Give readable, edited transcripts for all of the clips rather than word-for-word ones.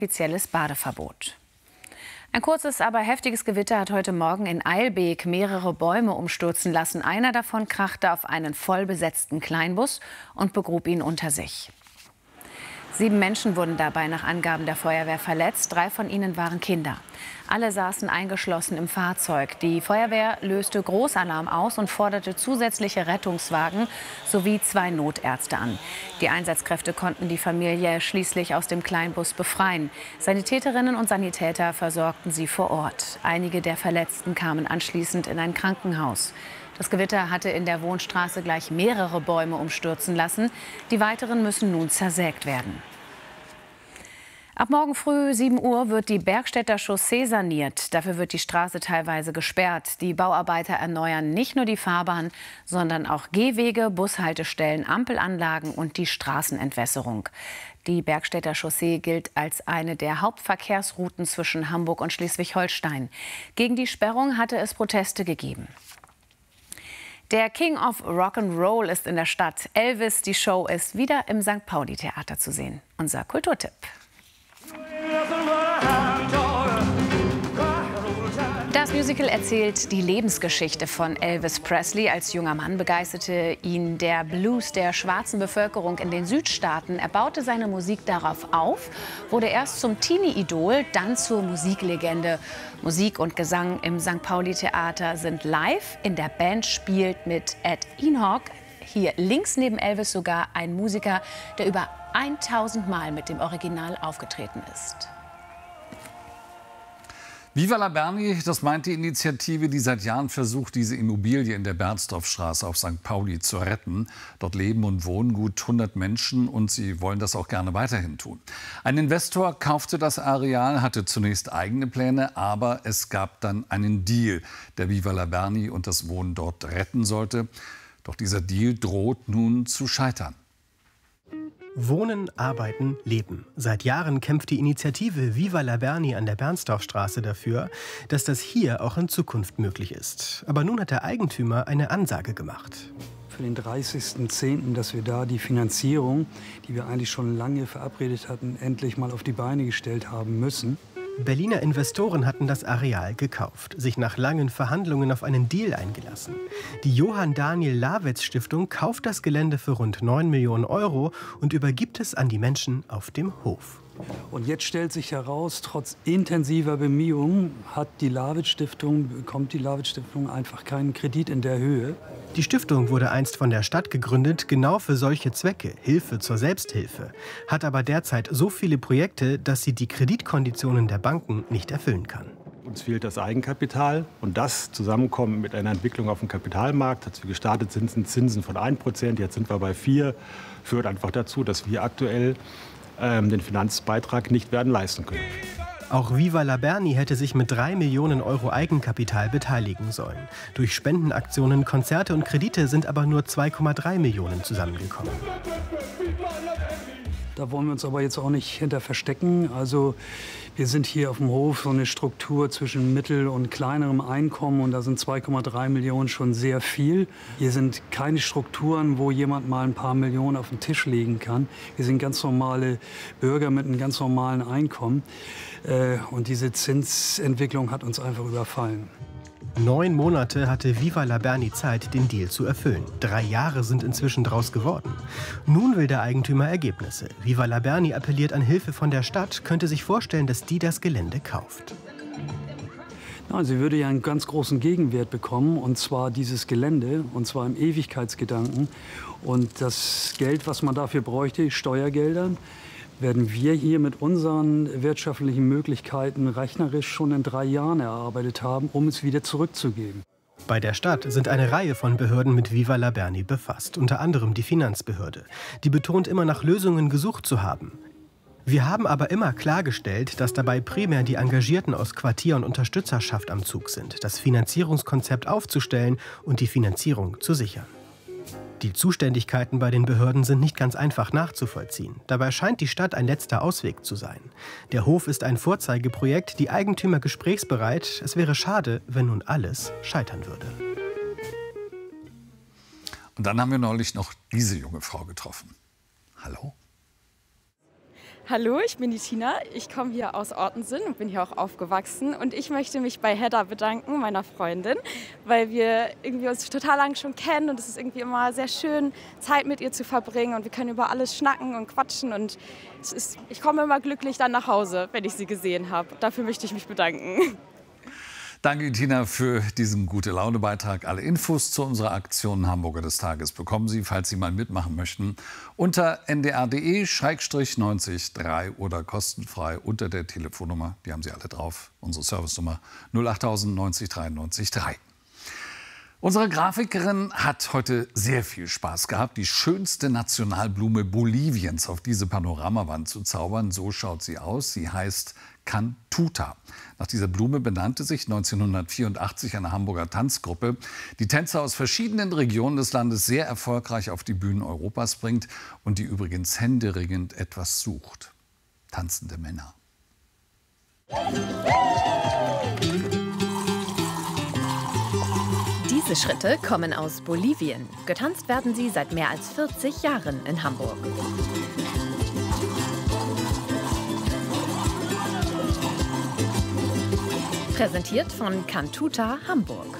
Offizielles Badeverbot. Ein kurzes, aber heftiges Gewitter hat heute Morgen in Eilbek mehrere Bäume umstürzen lassen. Einer davon krachte auf einen vollbesetzten Kleinbus und begrub ihn unter sich. 7 Menschen wurden dabei nach Angaben der Feuerwehr verletzt. 3 von ihnen waren Kinder. Alle saßen eingeschlossen im Fahrzeug. Die Feuerwehr löste Großalarm aus und forderte zusätzliche Rettungswagen sowie 2 Notärzte an. Die Einsatzkräfte konnten die Familie schließlich aus dem Kleinbus befreien. Sanitäterinnen und Sanitäter versorgten sie vor Ort. Einige der Verletzten kamen anschließend in ein Krankenhaus. Das Gewitter hatte in der Wohnstraße gleich mehrere Bäume umstürzen lassen. Die weiteren müssen nun zersägt werden. Ab morgen früh 7 Uhr wird die Bergstädter Chaussee saniert. Dafür wird die Straße teilweise gesperrt. Die Bauarbeiter erneuern nicht nur die Fahrbahn, sondern auch Gehwege, Bushaltestellen, Ampelanlagen und die Straßenentwässerung. Die Bergstädter Chaussee gilt als eine der Hauptverkehrsrouten zwischen Hamburg und Schleswig-Holstein. Gegen die Sperrung hatte es Proteste gegeben. Der King of Rock'n'Roll ist in der Stadt. Elvis, die Show, ist wieder im St. Pauli-Theater zu sehen. Unser Kulturtipp. Das Musical erzählt die Lebensgeschichte von Elvis Presley. Als junger Mann begeisterte ihn der Blues der schwarzen Bevölkerung in den Südstaaten. Er baute seine Musik darauf auf, wurde erst zum Teenie-Idol, dann zur Musiklegende. Musik und Gesang im St. Pauli-Theater sind live. In der Band spielt mit Ed Enoch, hier links neben Elvis sogar ein Musiker, der über 1000 Mal mit dem Original aufgetreten ist. Viva la Berni, das meint die Initiative, die seit Jahren versucht, diese Immobilie in der Bernsdorfstraße auf St. Pauli zu retten. Dort leben und wohnen gut 100 Menschen und sie wollen das auch gerne weiterhin tun. Ein Investor kaufte das Areal, hatte zunächst eigene Pläne, aber es gab dann einen Deal, der Viva la Berni und das Wohnen dort retten sollte. Doch dieser Deal droht nun zu scheitern. Wohnen, arbeiten, leben. Seit Jahren kämpft die Initiative Viva la Berni an der Bernsdorfstraße dafür, dass das hier auch in Zukunft möglich ist. Aber nun hat der Eigentümer eine Ansage gemacht. Für den 30.10., dass wir da die Finanzierung, die wir eigentlich schon lange verabredet hatten, endlich mal auf die Beine gestellt haben müssen. Berliner Investoren hatten das Areal gekauft, sich nach langen Verhandlungen auf einen Deal eingelassen. Die Johann Daniel Lawetz Stiftung kauft das Gelände für rund 9 Millionen € und übergibt es an die Menschen auf dem Hof. Und jetzt stellt sich heraus, trotz intensiver Bemühungen bekommt die Lawetz Stiftung einfach keinen Kredit in der Höhe. Die Stiftung wurde einst von der Stadt gegründet, genau für solche Zwecke, Hilfe zur Selbsthilfe, hat aber derzeit so viele Projekte, dass sie die Kreditkonditionen der Banken nicht erfüllen kann. Uns fehlt das Eigenkapital und das zusammenkommen mit einer Entwicklung auf dem Kapitalmarkt, als wir gestartet sind, sind Zinsen von 1%, jetzt sind wir bei 4%, führt einfach dazu, dass wir aktuell den Finanzbeitrag nicht werden leisten können. Auch Viva la Berni hätte sich mit 3 Millionen € Eigenkapital beteiligen sollen. Durch Spendenaktionen, Konzerte und Kredite sind aber nur 2,3 Millionen zusammengekommen. Da wollen wir uns aber jetzt auch nicht hinter verstecken. Also wir sind hier auf dem Hof so eine Struktur zwischen mittel- und kleinerem Einkommen und da sind 2,3 Millionen schon sehr viel. Hier sind keine Strukturen, wo jemand mal ein paar Millionen auf den Tisch legen kann. Wir sind ganz normale Bürger mit einem ganz normalen Einkommen. Und diese Zinsentwicklung hat uns einfach überfallen. 9 Monate hatte Viva la Berni Zeit, den Deal zu erfüllen. 3 Jahre sind inzwischen draus geworden. Nun will der Eigentümer Ergebnisse. Viva la Berni appelliert an Hilfe von der Stadt, könnte sich vorstellen, dass die das Gelände kauft. Ja, sie würde ja einen ganz großen Gegenwert bekommen, und zwar dieses Gelände, und zwar im Ewigkeitsgedanken. Und das Geld, was man dafür bräuchte, Steuergeldern, werden wir hier mit unseren wirtschaftlichen Möglichkeiten rechnerisch schon in 3 Jahren erarbeitet haben, um es wieder zurückzugeben. Bei der Stadt sind eine Reihe von Behörden mit Viva la Berni befasst, unter anderem die Finanzbehörde. Die betont immer, nach Lösungen gesucht zu haben. Wir haben aber immer klargestellt, dass dabei primär die Engagierten aus Quartier- und Unterstützerschaft am Zug sind, das Finanzierungskonzept aufzustellen und die Finanzierung zu sichern. Die Zuständigkeiten bei den Behörden sind nicht ganz einfach nachzuvollziehen. Dabei scheint die Stadt ein letzter Ausweg zu sein. Der Hof ist ein Vorzeigeprojekt, die Eigentümer gesprächsbereit. Es wäre schade, wenn nun alles scheitern würde. Und dann haben wir neulich noch diese junge Frau getroffen. Hallo? Hallo, ich bin die Tina. Ich komme hier aus Ortensen und bin hier auch aufgewachsen. Und ich möchte mich bei Hedda bedanken, meiner Freundin, weil wir irgendwie uns total lang schon kennen. Und es ist irgendwie immer sehr schön, Zeit mit ihr zu verbringen. Und wir können über alles schnacken und quatschen. Und ich komme immer glücklich dann nach Hause, wenn ich sie gesehen habe. Dafür möchte ich mich bedanken. Danke, Tina, für diesen Gute-Laune-Beitrag. Alle Infos zu unserer Aktion Hamburger des Tages bekommen Sie, falls Sie mal mitmachen möchten, unter ndr.de/90 oder kostenfrei unter der Telefonnummer, die haben Sie alle drauf, unsere Servicenummer 08000 90 93 3. Unsere Grafikerin hat heute sehr viel Spaß gehabt, die schönste Nationalblume Boliviens auf diese Panoramawand zu zaubern. So schaut sie aus. Sie heißt Cantuta. Nach dieser Blume benannte sich 1984 eine Hamburger Tanzgruppe, die Tänzer aus verschiedenen Regionen des Landes sehr erfolgreich auf die Bühnen Europas bringt und die übrigens händeringend etwas sucht: tanzende Männer. Diese Schritte kommen aus Bolivien. Getanzt werden sie seit mehr als 40 Jahren in Hamburg. Präsentiert von Cantuta Hamburg.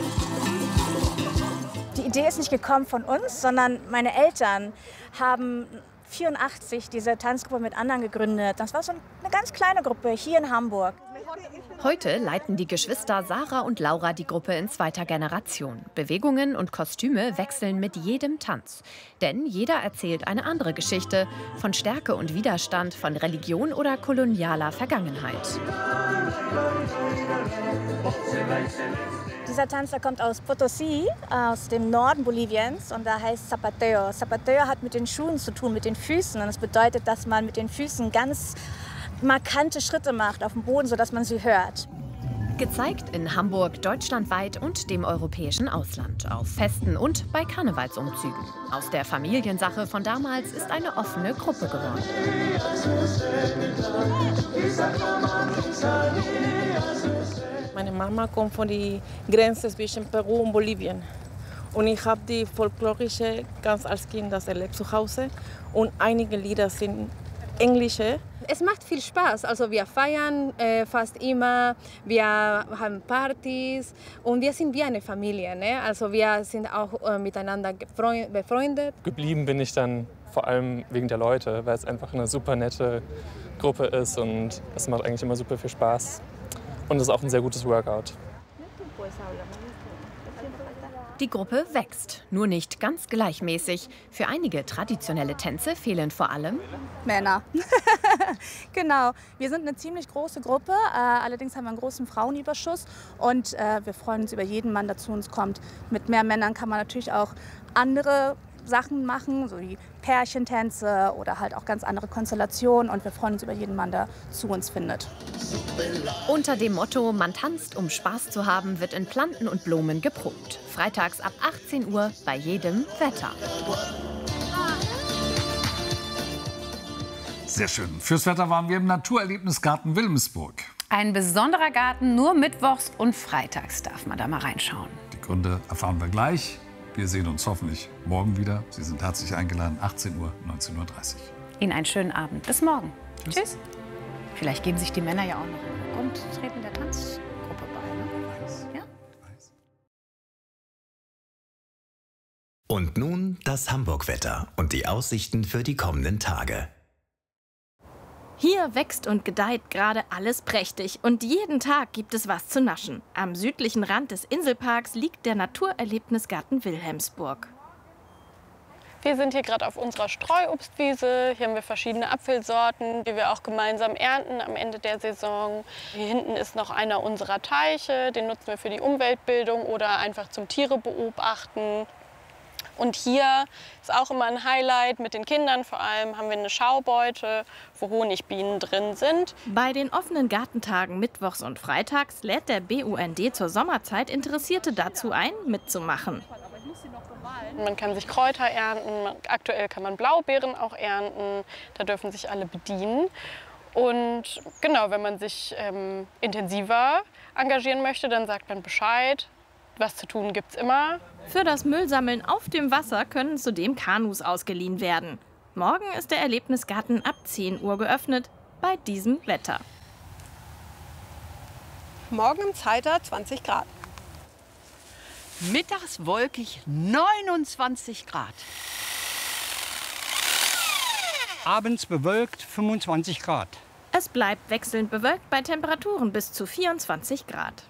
Die Idee ist nicht gekommen von uns, sondern meine Eltern haben 1984 diese Tanzgruppe mit anderen gegründet. Das war so eine ganz kleine Gruppe hier in Hamburg. Heute leiten die Geschwister Sarah und Laura die Gruppe in zweiter Generation. Bewegungen und Kostüme wechseln mit jedem Tanz. Denn jeder erzählt eine andere Geschichte von Stärke und Widerstand, von Religion oder kolonialer Vergangenheit. Dieser Tanz kommt aus Potosí, aus dem Norden Boliviens, und da heißt Zapateo. Zapateo hat mit den Schuhen zu tun, mit den Füßen. Und das bedeutet, dass man mit den Füßen ganz markante Schritte macht auf dem Boden, sodass man sie hört. Gezeigt in Hamburg, deutschlandweit und dem europäischen Ausland, auf Festen und bei Karnevalsumzügen. Aus der Familiensache von damals ist eine offene Gruppe geworden. Meine Mama kommt von der Grenze zwischen Peru und Bolivien. Und ich habe die folklorische ganz als Kind das erlebt zu Hause. Und einige Lieder sind englische. Es macht viel Spaß. Also wir feiern fast immer, wir haben Partys und wir sind wie eine Familie. Ne? Also wir sind auch miteinander befreundet. Geblieben bin ich dann vor allem wegen der Leute, weil es einfach eine super nette Gruppe ist und es macht eigentlich immer super viel Spaß. Und es ist auch ein sehr gutes Workout. Die Gruppe wächst, nur nicht ganz gleichmäßig. Für einige traditionelle Tänze fehlen vor allem Männer. Genau, wir sind eine ziemlich große Gruppe, allerdings haben wir einen großen Frauenüberschuss und wir freuen uns über jeden Mann, der zu uns kommt. Mit mehr Männern kann man natürlich auch andere Sachen machen, so wie Pärchentänze oder halt auch ganz andere Konstellationen, und wir freuen uns über jeden Mann, der zu uns findet. Unter dem Motto "Man tanzt, um Spaß zu haben" wird in Planten und Blumen geprobt. Freitags ab 18 Uhr bei jedem Wetter. Sehr schön. Fürs Wetter waren wir im Naturerlebnisgarten Wilhelmsburg. Ein besonderer Garten, nur mittwochs und freitags darf man da mal reinschauen. Die Gründe erfahren wir gleich. Wir sehen uns hoffentlich morgen wieder. Sie sind herzlich eingeladen, 18 Uhr, 19:30 Uhr. Ihnen einen schönen Abend. Bis morgen. Tschüss. Tschüss. Vielleicht geben sich die Männer ja auch noch und treten der Tanzgruppe bei. Ja? Und nun das Hamburg-Wetter und die Aussichten für die kommenden Tage. Hier wächst und gedeiht gerade alles prächtig und jeden Tag gibt es was zu naschen. Am südlichen Rand des Inselparks liegt der Naturerlebnisgarten Wilhelmsburg. Wir sind hier gerade auf unserer Streuobstwiese. Hier haben wir verschiedene Apfelsorten, die wir auch gemeinsam ernten am Ende der Saison. Hier hinten ist noch einer unserer Teiche, den nutzen wir für die Umweltbildung oder einfach zum Tiere beobachten. Und hier ist auch immer ein Highlight mit den Kindern, vor allem haben wir eine Schaubeute, wo Honigbienen drin sind. Bei den offenen Gartentagen mittwochs und freitags lädt der BUND zur Sommerzeit Interessierte dazu ein, mitzumachen. Man kann sich Kräuter ernten, aktuell kann man Blaubeeren auch ernten, da dürfen sich alle bedienen. Und genau, wenn man sich intensiver engagieren möchte, dann sagt man Bescheid. Was zu tun gibt's immer. Für das Müllsammeln auf dem Wasser können zudem Kanus ausgeliehen werden. Morgen ist der Erlebnisgarten ab 10 Uhr geöffnet, bei diesem Wetter. Morgen im Zeiter 20 Grad. Mittags wolkig 29 Grad. Abends bewölkt 25 Grad. Es bleibt wechselnd bewölkt bei Temperaturen bis zu 24 Grad.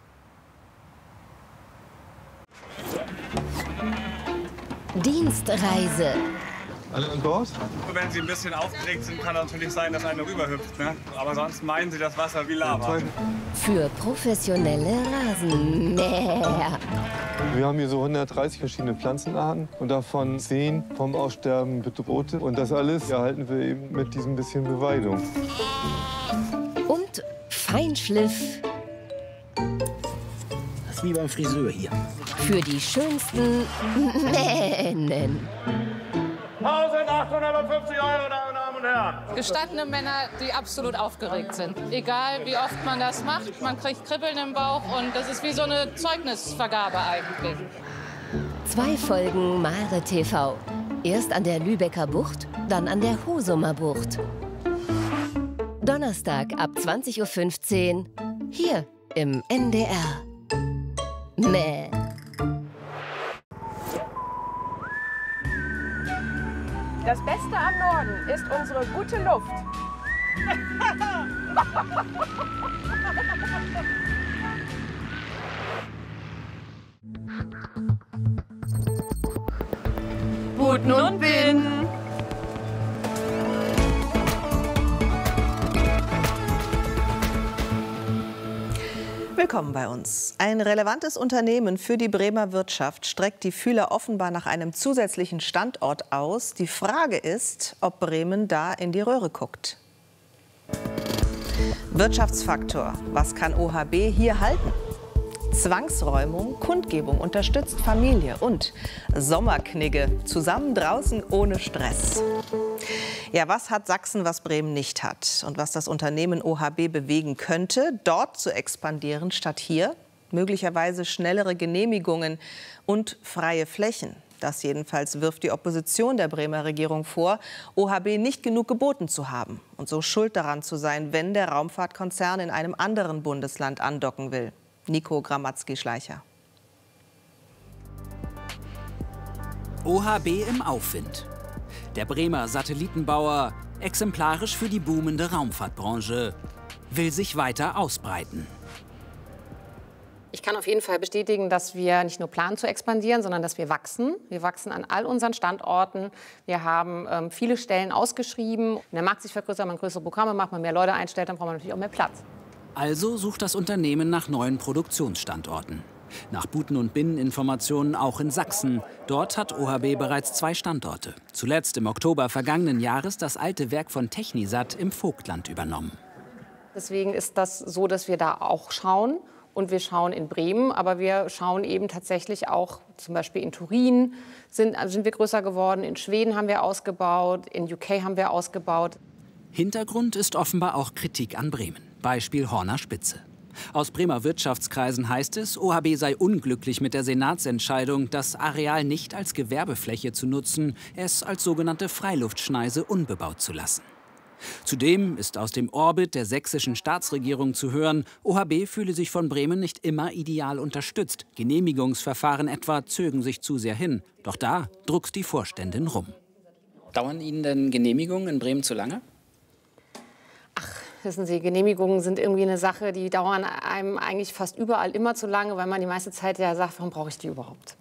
Dienstreise. Alle an Bord? Wenn Sie ein bisschen aufgeregt sind, kann natürlich sein, dass einer rüberhüpft. Ne? Aber sonst meinen Sie das Wasser wie Lava. Für professionelle Rasenmäher. Wir haben hier so 130 verschiedene Pflanzenarten und davon 10 vom Aussterben bedrohte. Und das alles erhalten wir eben mit diesem bisschen Beweidung. Und Feinschliff. Das ist wie beim Friseur hier. Für die schönsten Mähnen. 1.850 €, Damen und Herren. Gestandene Männer, die absolut aufgeregt sind. Egal, wie oft man das macht, man kriegt Kribbeln im Bauch und das ist wie so eine Zeugnisvergabe eigentlich. 2 Folgen Mare TV. Erst an der Lübecker Bucht, dann an der Husumer Bucht. Donnerstag ab 20:15 Uhr hier im NDR. Mäh. Das Beste am Norden ist unsere gute Luft. Buten und Binnen. Willkommen bei uns. Ein relevantes Unternehmen für die Bremer Wirtschaft streckt die Fühler offenbar nach einem zusätzlichen Standort aus. Die Frage ist, ob Bremen da in die Röhre guckt. Wirtschaftsfaktor. Was kann OHB hier halten? Zwangsräumung, Kundgebung unterstützt Familie und Sommerknigge. Zusammen draußen ohne Stress. Ja, was hat Sachsen, was Bremen nicht hat? Und was das Unternehmen OHB bewegen könnte, dort zu expandieren statt hier? Möglicherweise schnellere Genehmigungen und freie Flächen. Das jedenfalls wirft die Opposition der Bremer Regierung vor, OHB nicht genug geboten zu haben und so schuld daran zu sein, wenn der Raumfahrtkonzern in einem anderen Bundesland andocken will. Nico Gramatzky-Schleicher. OHB im Aufwind. Der Bremer Satellitenbauer, exemplarisch für die boomende Raumfahrtbranche, will sich weiter ausbreiten. Ich kann auf jeden Fall bestätigen, dass wir nicht nur planen zu expandieren, sondern dass wir wachsen. Wir wachsen an all unseren Standorten. Wir haben viele Stellen ausgeschrieben. Wenn der Markt sich vergrößert, man größere Programme macht, man mehr Leute einstellt, dann braucht man natürlich auch mehr Platz. Also sucht das Unternehmen nach neuen Produktionsstandorten. Nach Buten und Binnen Informationen auch in Sachsen. Dort hat OHB bereits 2 Standorte. Zuletzt im Oktober vergangenen Jahres das alte Werk von Technisat im Vogtland übernommen. Deswegen ist das so, dass wir da auch schauen. Und wir schauen in Bremen, aber wir schauen eben tatsächlich auch, zum Beispiel in Turin sind wir größer geworden, in Schweden haben wir ausgebaut, in UK haben wir ausgebaut. Hintergrund ist offenbar auch Kritik an Bremen. Beispiel Horner Spitze. Aus Bremer Wirtschaftskreisen heißt es, OHB sei unglücklich mit der Senatsentscheidung, das Areal nicht als Gewerbefläche zu nutzen, es als sogenannte Freiluftschneise unbebaut zu lassen. Zudem ist aus dem Orbit der sächsischen Staatsregierung zu hören, OHB fühle sich von Bremen nicht immer ideal unterstützt. Genehmigungsverfahren etwa zögen sich zu sehr hin. Doch da druckst die Vorständin rum. Dauern Ihnen denn Genehmigungen in Bremen zu lange? Wissen Sie, Genehmigungen sind irgendwie eine Sache, die dauern einem eigentlich fast überall immer zu lange, weil man die meiste Zeit ja sagt, warum brauche ich die überhaupt?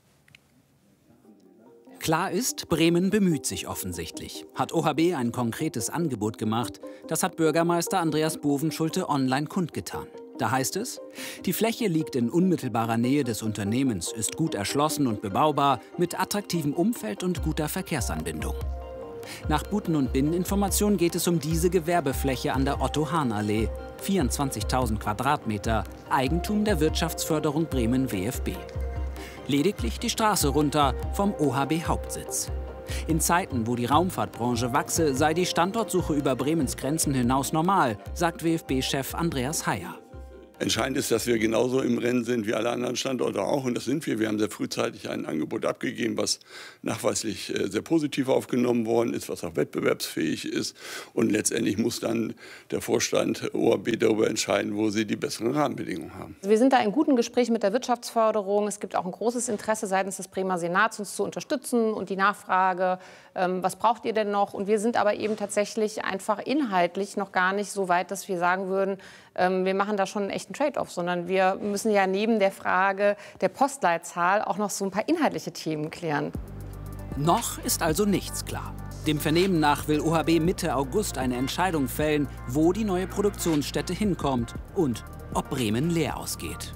Klar ist, Bremen bemüht sich offensichtlich. Hat OHB ein konkretes Angebot gemacht, das hat Bürgermeister Andreas Bovenschulte online kundgetan. Da heißt es, die Fläche liegt in unmittelbarer Nähe des Unternehmens, ist gut erschlossen und bebaubar, mit attraktivem Umfeld und guter Verkehrsanbindung. Nach Buten und Binnen Informationen geht es um diese Gewerbefläche an der Otto-Hahn-Allee, 24.000 Quadratmeter, Eigentum der Wirtschaftsförderung Bremen WFB. Lediglich die Straße runter vom OHB-Hauptsitz. In Zeiten, wo die Raumfahrtbranche wachse, sei die Standortsuche über Bremens Grenzen hinaus normal, sagt WFB-Chef Andreas Heyer. Entscheidend ist, dass wir genauso im Rennen sind wie alle anderen Standorte auch. Und das sind wir. Wir haben sehr frühzeitig ein Angebot abgegeben, was nachweislich sehr positiv aufgenommen worden ist, was auch wettbewerbsfähig ist. Und letztendlich muss dann der Vorstand OHB darüber entscheiden, wo sie die besseren Rahmenbedingungen haben. Wir sind da in guten Gesprächen mit der Wirtschaftsförderung. Es gibt auch ein großes Interesse seitens des Bremer Senats, uns zu unterstützen und die Nachfrage, was braucht ihr denn noch? Und wir sind aber eben tatsächlich einfach inhaltlich noch gar nicht so weit, dass wir sagen würden, wir machen da schon einen echten Trade-off, sondern wir müssen ja neben der Frage der Postleitzahl auch noch so ein paar inhaltliche Themen klären. Noch ist also nichts klar. Dem Vernehmen nach will OHB Mitte August eine Entscheidung fällen, wo die neue Produktionsstätte hinkommt und ob Bremen leer ausgeht.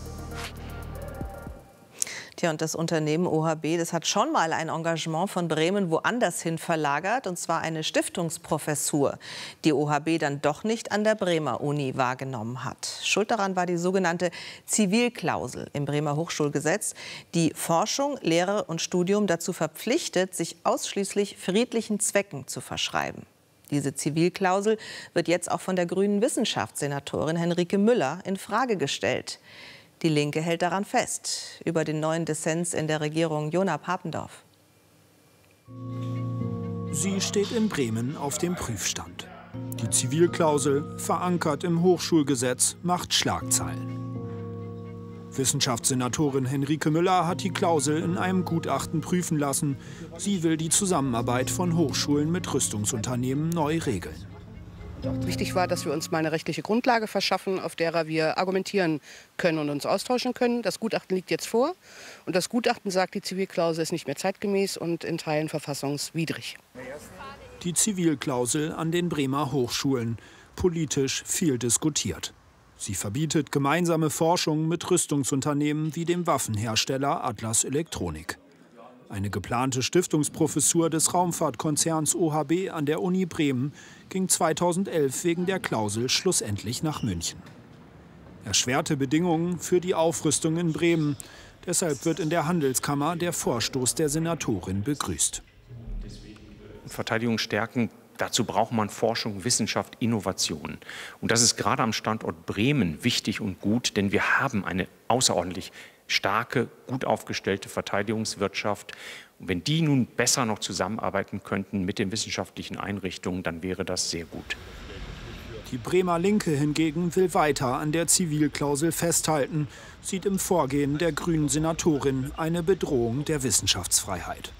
Tja, und das Unternehmen OHB, das hat schon mal ein Engagement von Bremen woanders hin verlagert, und zwar eine Stiftungsprofessur, die OHB dann doch nicht an der Bremer Uni wahrgenommen hat. Schuld daran war die sogenannte Zivilklausel im Bremer Hochschulgesetz, die Forschung, Lehre und Studium dazu verpflichtet, sich ausschließlich friedlichen Zwecken zu verschreiben. Diese Zivilklausel wird jetzt auch von der grünen Wissenschaftssenatorin Henrike Müller in Frage gestellt. Die Linke hält daran fest. Über den neuen Dissens in der Regierung Jona Papendorf. Sie steht in Bremen auf dem Prüfstand. Die Zivilklausel, verankert im Hochschulgesetz, macht Schlagzeilen. Wissenschaftssenatorin Henrike Müller hat die Klausel in einem Gutachten prüfen lassen. Sie will die Zusammenarbeit von Hochschulen mit Rüstungsunternehmen neu regeln. Wichtig war, dass wir uns mal eine rechtliche Grundlage verschaffen, auf der wir argumentieren können und uns austauschen können. Das Gutachten liegt jetzt vor. Und das Gutachten sagt, die Zivilklausel ist nicht mehr zeitgemäß und in Teilen verfassungswidrig. Die Zivilklausel an den Bremer Hochschulen. Politisch viel diskutiert. Sie verbietet gemeinsame Forschung mit Rüstungsunternehmen wie dem Waffenhersteller Atlas Elektronik. Eine geplante Stiftungsprofessur des Raumfahrtkonzerns OHB an der Uni Bremen ging 2011 wegen der Klausel schlussendlich nach München. Erschwerte Bedingungen für die Aufrüstung in Bremen. Deshalb wird in der Handelskammer der Vorstoß der Senatorin begrüßt. Verteidigung stärken, dazu braucht man Forschung, Wissenschaft, Innovation. Und das ist gerade am Standort Bremen wichtig und gut, denn wir haben eine außerordentlich starke, gut aufgestellte Verteidigungswirtschaft. Und wenn die nun besser noch zusammenarbeiten könnten mit den wissenschaftlichen Einrichtungen, dann wäre das sehr gut. Die Bremer Linke hingegen will weiter an der Zivilklausel festhalten, sieht im Vorgehen der grünen Senatorin eine Bedrohung der Wissenschaftsfreiheit.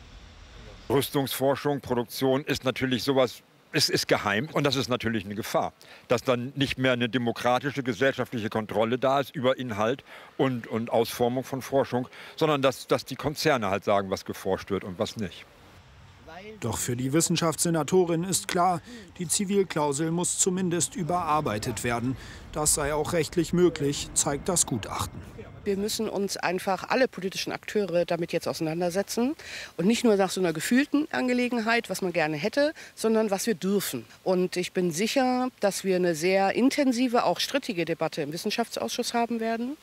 Rüstungsforschung, Produktion ist natürlich sowas, es ist geheim und das ist natürlich eine Gefahr, dass dann nicht mehr eine demokratische gesellschaftliche Kontrolle da ist über Inhalt und Ausformung von Forschung, sondern dass die Konzerne halt sagen, was geforscht wird und was nicht. Doch für die Wissenschaftssenatorin ist klar, die Zivilklausel muss zumindest überarbeitet werden. Das sei auch rechtlich möglich, zeigt das Gutachten. Wir müssen uns einfach alle politischen Akteure damit jetzt auseinandersetzen und nicht nur nach so einer gefühlten Angelegenheit, was man gerne hätte, sondern was wir dürfen. Und ich bin sicher, dass wir eine sehr intensive, auch strittige Debatte im Wissenschaftsausschuss haben werden.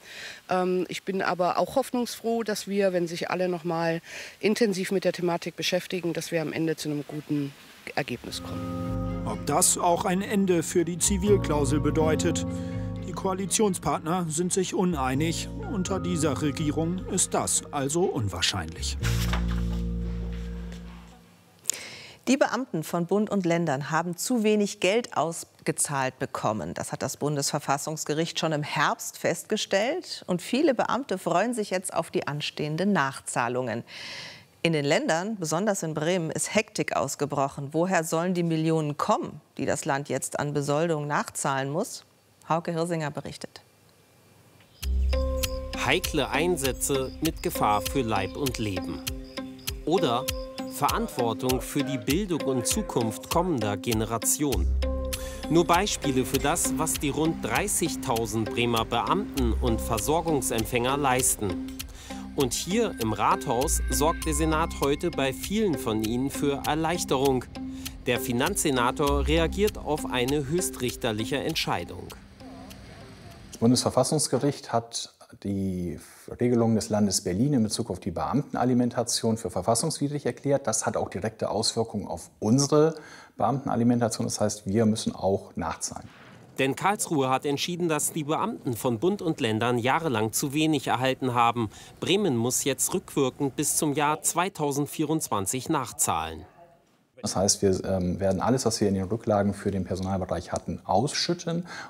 Ich bin aber auch hoffnungsfroh, dass wir, wenn sich alle noch mal intensiv mit der Thematik beschäftigen, dass wir am Ende zu einem guten Ergebnis kommen. Ob das auch ein Ende für die Zivilklausel bedeutet? Die Koalitionspartner sind sich uneinig. Unter dieser Regierung ist das also unwahrscheinlich. Die Beamten von Bund und Ländern haben zu wenig Geld ausgezahlt bekommen. Das hat das Bundesverfassungsgericht schon im Herbst festgestellt. Und viele Beamte freuen sich jetzt auf die anstehenden Nachzahlungen. In den Ländern, besonders in Bremen, ist Hektik ausgebrochen. Woher sollen die Millionen kommen, die das Land jetzt an Besoldung nachzahlen muss? Hauke Hirsinger berichtet. Heikle Einsätze mit Gefahr für Leib und Leben. Oder Verantwortung für die Bildung und Zukunft kommender Generationen. Nur Beispiele für das, was die rund 30.000 Bremer Beamten und Versorgungsempfänger leisten. Und hier im Rathaus sorgt der Senat heute bei vielen von ihnen für Erleichterung. Der Finanzsenator reagiert auf eine höchstrichterliche Entscheidung. Das Bundesverfassungsgericht hat die Regelung des Landes Berlin in Bezug auf die Beamtenalimentation für verfassungswidrig erklärt. Das hat auch direkte Auswirkungen auf unsere Beamtenalimentation. Das heißt, wir müssen auch nachzahlen. Denn Karlsruhe hat entschieden, dass die Beamten von Bund und Ländern jahrelang zu wenig erhalten haben. Bremen muss jetzt rückwirkend bis zum Jahr 2024 nachzahlen. Das heißt, wir werden alles, was wir in den Rücklagen für den Personalbereich hatten, ausschütten